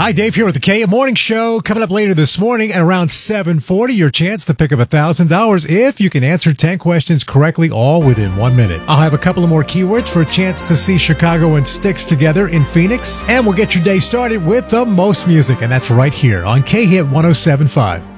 Hi, Dave here with the K Morning Show. Coming up later this morning at around 7:40, your chance to pick up $1,000 if you can answer 10 questions correctly, all within 1 minute. I'll have a couple of more keywords for a chance to see Chicago and Styx together in Phoenix. And we'll get your day started with the most music, and that's right here on K-Hit 107.5.